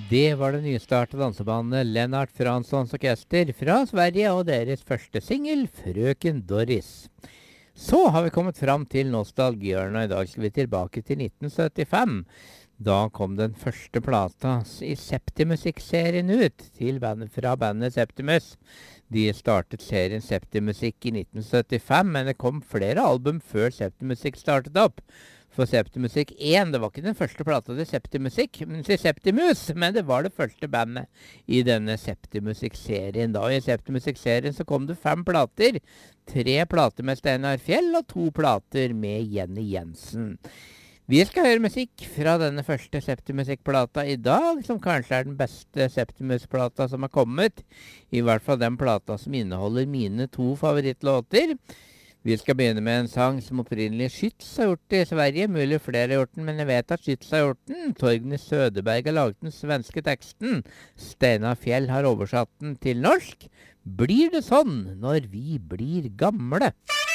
Det var det nystartede dansebandet Lennart Franssons orkester fra Sverige og deres første singel, Frøken Doris. Så har vi kommet fram til nostalgihjørnet, og i dag skal vi tilbake til 1975. Da kom den første plata i Septimusikk-serien ut fra bandet Septimus. De startet serien Septimusikk i 1975, men det kom flere album før Septimusikk startet opp. For Septimusikk 1, det var ikke den første plata til Septimusikk, men til Septimus, men det var det første bandet i denne Septimusikk-serien. Da i Septimusikk-serien så kom det 5 plater, 3 plater med Steinar Fjell og 2 plater med Jenny Jensen. Vi skal høre musikk fra denne første Septimusikk-plata i dag, som kanskje er den beste Septimus-plata som har kommet. I hvert fall den plata som inneholder mine 2 favorittlåter. Vi skal begynne med en sang som opprinnelig Skytz har gjort i Sverige. Mulig flere har gjort den, men jeg vet at Skytz har gjort den. Torgny Søderberg har laget den svenske teksten. Steinar Fjell har oversatt den til norsk. Blir det sånn når vi blir gamle?